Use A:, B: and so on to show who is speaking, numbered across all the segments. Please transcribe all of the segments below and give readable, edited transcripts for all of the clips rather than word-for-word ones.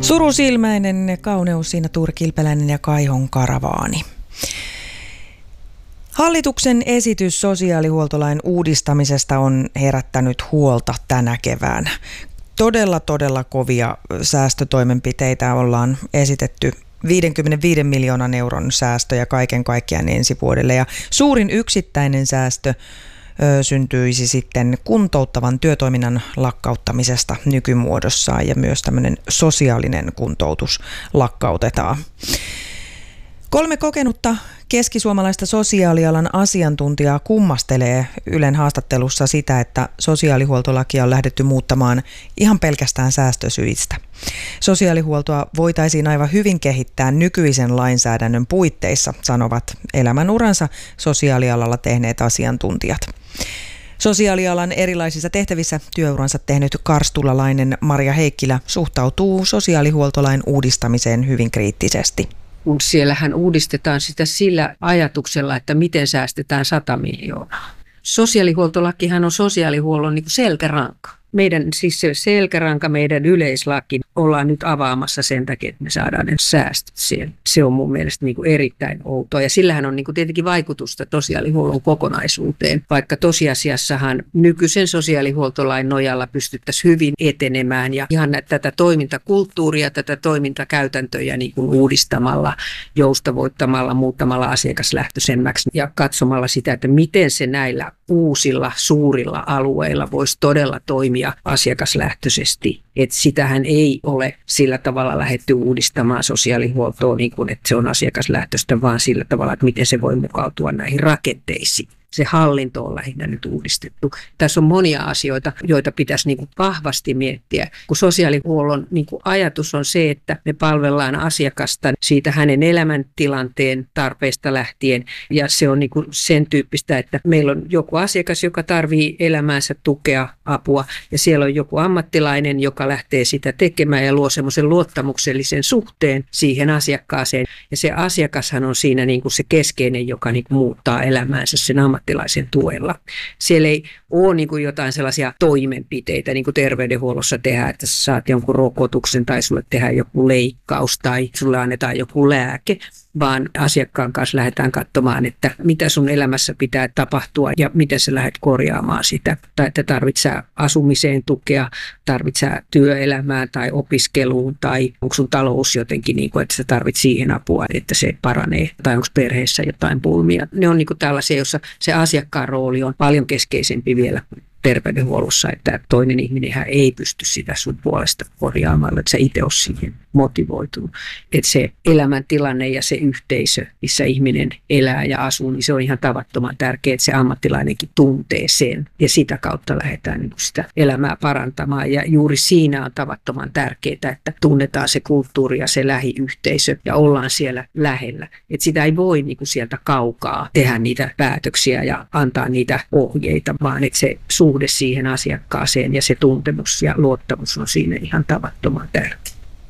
A: Surusilmäinen kauneus siinä Tuuri Kilpeläinen ja Kaihon karavaani. Hallituksen esitys sosiaalihuoltolain uudistamisesta on herättänyt huolta tänä keväänä. Todella kovia säästötoimenpiteitä ollaan esitetty. 55 miljoonan euron säästöjä kaiken kaikkiaan ensi vuodelle, ja suurin yksittäinen säästö syntyisi sitten kuntouttavan työtoiminnan lakkauttamisesta nykymuodossaan, ja myös tämmöinen sosiaalinen kuntoutus lakkautetaan. 3 kokenutta keskisuomalaista sosiaalialan asiantuntijaa kummastelee Ylen haastattelussa sitä, että sosiaalihuoltolakia on lähdetty muuttamaan ihan pelkästään säästösyistä. Sosiaalihuoltoa voitaisiin aivan hyvin kehittää nykyisen lainsäädännön puitteissa, sanovat elämänuransa sosiaalialalla tehneet asiantuntijat. Sosiaalialan erilaisissa tehtävissä työuransa tehnyt karstulalainen Marja Heikkilä suhtautuu sosiaalihuoltolain uudistamiseen hyvin kriittisesti.
B: Kun siellähän uudistetaan sitä sillä ajatuksella, että miten säästetään 100 miljoonaa. Sosiaalihuoltolakihan on sosiaalihuollon niin kuin selkäranka. Meidän siis se selkäranka, meidän yleislaki ollaan nyt avaamassa sen takia, että me saadaan ne säästöt siellä. Se on mun mielestä niin kuin erittäin outoa, ja sillähän on niin kuin tietenkin vaikutusta sosiaalihuollon kokonaisuuteen, vaikka tosiasiassahan nykyisen sosiaalihuoltolain nojalla pystyttäisiin hyvin etenemään ja ihan tätä toimintakulttuuria, tätä toimintakäytäntöjä niin kuin uudistamalla, joustavoittamalla, muuttamalla asiakaslähtöisemmäksi ja katsomalla sitä, että miten se näillä uusilla suurilla alueilla voisi todella toimia asiakaslähtöisesti. Että sitähän ei ole sillä tavalla lähdetty uudistamaan sosiaalihuoltoa niin kuin, että se on asiakaslähtöistä, vaan sillä tavalla, että miten se voi mukautua näihin rakenteisiin. Se hallinto on lähinnä nyt uudistettu. Tässä on monia asioita, joita pitäisi niin kuin vahvasti miettiä, kun sosiaalihuollon niin kuin ajatus on se, että me palvellaan asiakasta siitä hänen elämäntilanteen tarpeesta lähtien. Ja se on niin kuin sen tyyppistä, että meillä on joku asiakas, joka tarvitsee elämäänsä tukea, apua, ja siellä on joku ammattilainen, joka lähtee sitä tekemään ja luo semmoisen luottamuksellisen suhteen siihen asiakkaaseen. Ja se asiakashan on siinä niin kuin se keskeinen, joka niin kuin muuttaa elämäänsä sen ammattilaisen tuella. Siellä ei ole niin kuin jotain sellaisia toimenpiteitä, niin kuin terveydenhuollossa tehdään, että sä saat jonkun rokotuksen tai sulle tehdään joku leikkaus tai sulle annetaan joku lääke, vaan asiakkaan kanssa lähdetään katsomaan, että mitä sun elämässä pitää tapahtua ja miten sä lähdet korjaamaan sitä. Tai että tarvitset asumiseen tukea, tarvitset työelämään tai opiskeluun tai onko sun talous jotenkin, niin kuin, että sä tarvitset siihen apua, että se paranee tai onko perheessä jotain pulmia. Ne on niin kuin tällaisia, joissa se asiakkaan rooli on paljon keskeisempi vielä terveydenhuollossa, että toinen ihminenhän ei pysty sitä sun puolesta korjaamaan, että sä itse oot siihen motivoitunut. Että se elämäntilanne ja se yhteisö, missä ihminen elää ja asuu, niin se on ihan tavattoman tärkeää, että se ammattilainenkin tuntee sen. Ja sitä kautta lähdetään niin sitä elämää parantamaan. Ja juuri siinä on tavattoman tärkeää, että tunnetaan se kulttuuri ja se lähiyhteisö ja ollaan siellä lähellä. Että sitä ei voi niin kuin sieltä kaukaa tehdä niitä päätöksiä ja antaa niitä ohjeita, vaan että se suhde siihen asiakkaaseen ja se tuntemus ja luottamus on siinä ihan tavattoman tärkeä.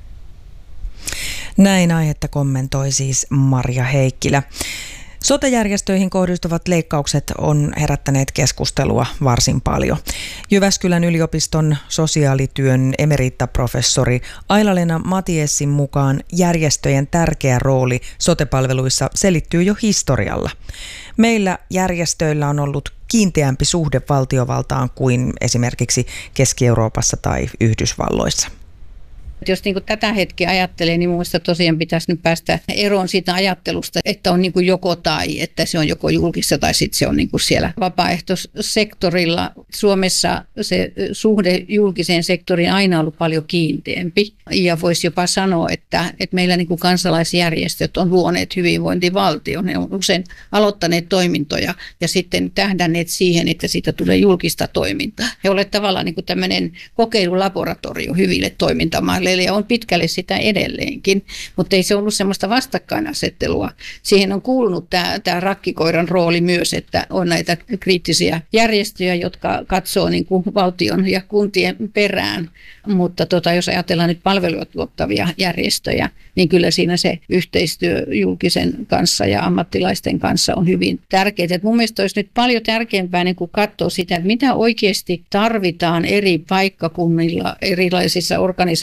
A: Näin aihetta kommentoi siis Marja Heikkilä. Sote-järjestöihin kohdistuvat leikkaukset on herättäneet keskustelua varsin paljon. Jyväskylän yliopiston sosiaalityön emeritaprofessori Aila-Leena Matiessin mukaan järjestöjen tärkeä rooli sote-palveluissa selittyy jo historialla. Meillä järjestöillä on ollut kiinteämpi suhde valtiovaltaan kuin esimerkiksi Keski-Euroopassa tai Yhdysvalloissa.
C: Jos niin kuin tätä hetkeä ajattelee, niin minusta tosiaan pitäisi nyt päästä eroon siitä ajattelusta, että on niin kuin joko tai, että se on joko julkista tai sitten se on niin kuin siellä vapaaehtoissektorilla. Suomessa se suhde julkiseen sektoriin aina on ollut paljon kiinteämpi ja voisi jopa sanoa, että meillä niin kuin kansalaisjärjestöt on luoneet hyvinvointivaltion. Ne on usein aloittaneet toimintoja ja sitten tähdänneet siihen, että siitä tulee julkista toimintaa. He ovat tavallaan niin kuin tämmöinen kokeilulaboratorio hyville toimintamaille. Ja on pitkälle sitä edelleenkin, mutta ei se ollut semmoista vastakkainasettelua. Siihen on kuulunut tämä rakkikoiran rooli myös, että on näitä kriittisiä järjestöjä, jotka katsoo niin kuin valtion ja kuntien perään. Mutta jos ajatellaan nyt palveluja tuottavia järjestöjä, niin kyllä siinä se yhteistyö julkisen kanssa ja ammattilaisten kanssa on hyvin tärkeää. Et mun mielestä olisi nyt paljon tärkeämpää niin kuin katsoa sitä, että mitä oikeasti tarvitaan eri paikkakunnilla, erilaisissa organisaatiomuodoissa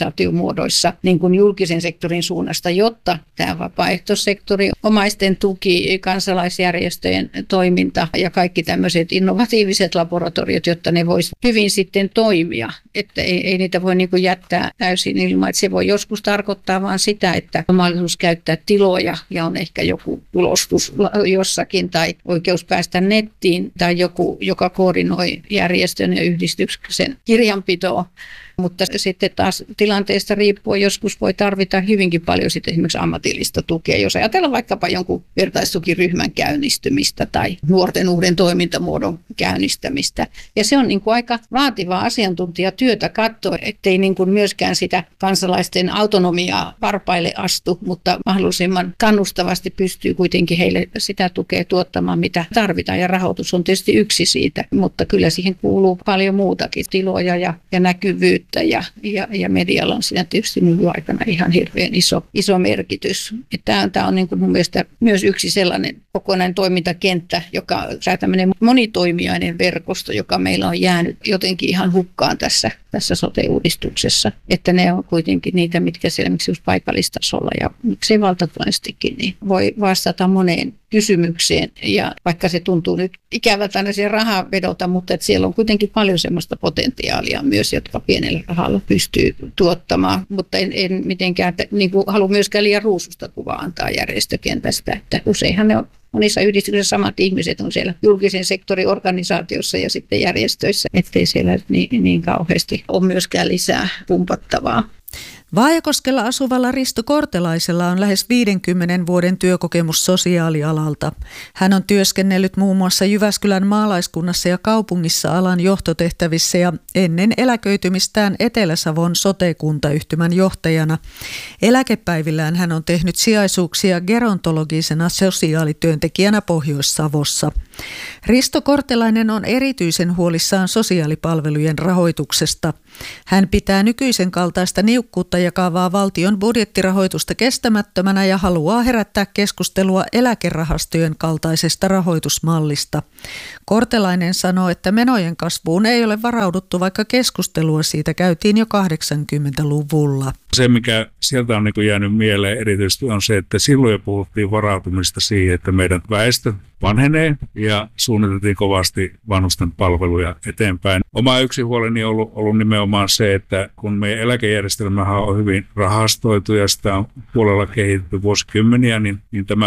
C: muodoissa niin kuin julkisen sektorin suunnasta, jotta tämä vapaaehtoissektori, omaisten tuki, kansalaisjärjestöjen toiminta ja kaikki tämmöiset innovatiiviset laboratoriot, jotta ne voisi hyvin sitten toimia. Että ei niitä voi niin kuin jättää täysin ilman, että se voi joskus tarkoittaa vaan sitä, että on mahdollisuus käyttää tiloja ja on ehkä joku tulostus jossakin tai oikeus päästä nettiin tai joku, joka koordinoi järjestön ja yhdistyksen kirjanpitoa. Mutta sitten taas tilanteesta riippuen joskus voi tarvita hyvinkin paljon sitten esimerkiksi ammatillista tukea, jos ajatellaan vaikkapa jonkun vertaistukiryhmän käynnistymistä tai nuorten uuden toimintamuodon käynnistämistä. Ja se on niin kuin aika vaativaa asiantuntijatyötä katsoa, ettei niin kuin myöskään sitä kansalaisten autonomiaa varpaille astu, mutta mahdollisimman kannustavasti pystyy kuitenkin heille sitä tukea tuottamaan, mitä tarvitaan. Ja rahoitus on tietysti yksi siitä, mutta kyllä siihen kuuluu paljon muutakin, tiloja ja näkyvyyttä. Ja medialla on siinä tietysti nykyaikana ihan hirveän iso merkitys. Tämä on niin kuin mun mielestä myös yksi sellainen kokonainen toimintakenttä, tämä tämmöinen monitoimijainen verkosto, joka meillä on jäänyt jotenkin ihan hukkaan tässä sote-uudistuksessa. Että ne on kuitenkin niitä, mitkä siellä just paikallistasolla ja miksei valtakunnallisestikin, niin voi vastata moneen kysymykseen. Ja vaikka se tuntuu nyt ikävältä aina siihen rahaa vedota, mutta että siellä on kuitenkin paljon semmoista potentiaalia myös, jotka pienellä rahalla pystyy tuottamaan. Mutta en mitenkään niin kuin halua myöskään liian ruususta kuvaa antaa järjestökentästä, että useinhan ne on monissa yhdistyksissä samat ihmiset on siellä julkisen sektorin organisaatiossa ja sitten järjestöissä, ettei siellä niin kauheasti ole myöskään lisää pumpattavaa.
D: Vaajakoskella asuvalla Risto Kortelaisella on lähes 50 vuoden työkokemus sosiaalialalta. Hän on työskennellyt muun muassa Jyväskylän maalaiskunnassa ja kaupungissa alan johtotehtävissä ja ennen eläköitymistään Etelä-Savon sote-kuntayhtymän johtajana. Eläkepäivillään hän on tehnyt sijaisuuksia gerontologisena sosiaalityöntekijänä Pohjois-Savossa. Risto Kortelainen on erityisen huolissaan sosiaalipalvelujen rahoituksesta. Hän pitää nykyisen kaltaista niukkuutta jakavaa valtion budjettirahoitusta kestämättömänä ja haluaa herättää keskustelua eläkerahastojen kaltaisesta rahoitusmallista. Kortelainen sanoo, että menojen kasvuun ei ole varauduttu, vaikka keskustelua siitä käytiin jo 80-luvulla.
E: Se, mikä sieltä on jäänyt mieleen erityisesti on se, että silloin jo puhuttiin varautumista siihen, että meidän väestö vanhenee ja suunniteltiin kovasti vanhusten palveluja eteenpäin. Oma yksi huoleni on ollut nimenomaan se, että kun meidän eläkejärjestelmähän on hyvin rahastoitu ja sitä on puolella kehitetty vuosikymmeniä, niin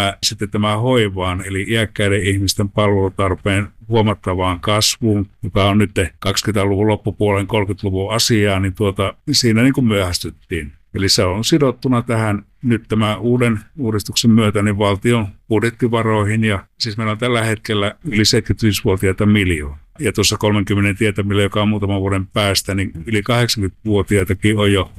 E: tämä hoivaan eli iäkkäiden ihmisten palvelutarpeen huomattavaan kasvuun, joka on nyt 20-luvun loppupuolen 30-luvun asiaa, niin siinä myöhästyttiin. Eli se on sidottuna tähän nyt tämän uuden uudistuksen myötä niin valtion budjettivaroihin ja siis meillä on tällä hetkellä yli 75-vuotiaita miljoona. Ja tuossa 30 tietämillä, joka on muutaman vuoden päästä, niin yli 80-vuotiaitakin on jo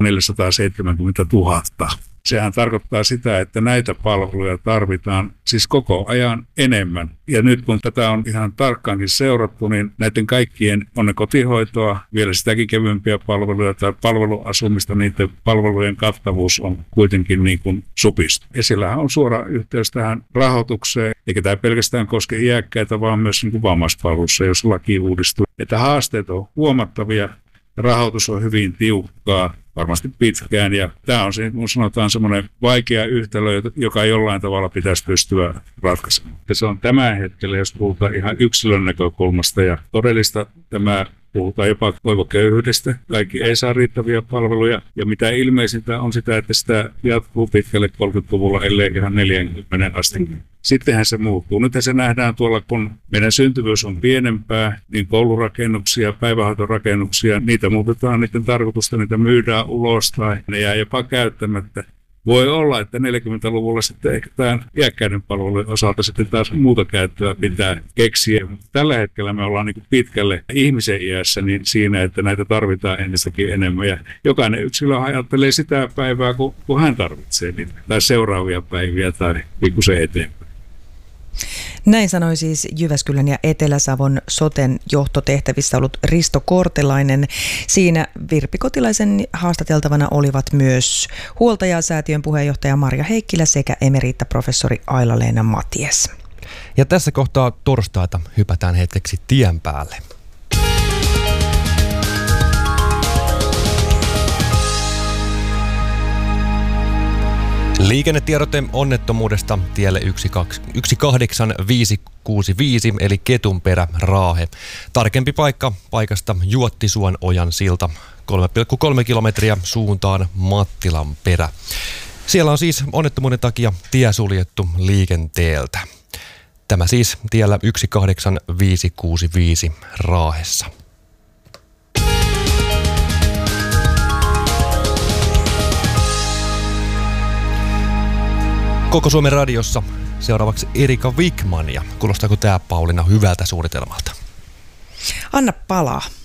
E: 470 000. Sehän tarkoittaa sitä, että näitä palveluja tarvitaan siis koko ajan enemmän. Ja nyt kun tätä on ihan tarkkaankin seurattu, niin näiden kaikkien on ne kotihoitoa, vielä sitäkin kevyempiä palveluja tai palveluasumista, niiden palvelujen kattavuus on kuitenkin niin kuin supistu. Ja sillähän on suora yhteys tähän rahoitukseen, eikä tämä pelkästään koske iäkkäitä, vaan myös niin kuin vammaispalvelussa, jos laki uudistuu. Että haasteet on huomattavia, rahoitus on hyvin tiukkaa. Varmasti pitkään, ja tämä on se, kun sanotaan, semmoinen vaikea yhtälö, joka jollain tavalla pitäisi pystyä ratkaisemaan. Ja se on tämän hetkellä, jos puhutaan ihan yksilön näkökulmasta ja todellista, puhutaan jopa toivoköyhyydestä. Kaikki ei saa riittäviä palveluja, ja mitä ilmeisintä on sitä, että sitä jatkuu pitkälle 30-luvulla, ellei ihan 40 asti. Sittenhän se muuttuu. Nythän se nähdään tuolla, kun meidän syntyvyys on pienempää, niin koulurakennuksia, päivähoitorakennuksia, niitä muutetaan, niiden tarkoitusta, niitä myydään ulos tai ne jää jopa käyttämättä. Voi olla, että 40-luvulla sitten ehkä tämän iäkkäiden palvelujen osalta sitten taas muuta käyttöä pitää keksiä. Tällä hetkellä me ollaan niin pitkälle ihmisen iässä niin siinä, että näitä tarvitaan entistäkin enemmän. Ja jokainen yksilö ajattelee sitä päivää, kun hän tarvitsee niitä, tai seuraavia päiviä tai pikkusen eteenpäin.
A: Näin sanoi siis Jyväskylän ja Etelä-Savon soten johtotehtävissä ollut Risto Kortelainen. Siinä Virpi Kotilaisen haastateltavana olivat myös huoltajasäätiön puheenjohtaja Marja Heikkilä sekä emeriittaprofessori Aila-Leena Matias.
F: Ja tässä kohtaa torstaita hypätään hetkeksi tien päälle. Liikennetiedote onnettomuudesta tielle 18565 eli Ketunperä, Raahe. Tarkempi paikka paikasta Juottisuon ojan silta 3,3 kilometriä suuntaan Mattilanperä. Siellä on siis onnettomuuden takia tie suljettu liikenteeltä. Tämä siis tiellä 18565 Raahessa. Koko Suomen radiossa seuraavaksi Erika Wigman. Ja kuulostaako tämä, Pauliina, hyvältä suunnitelmalta?
A: Anna palaa.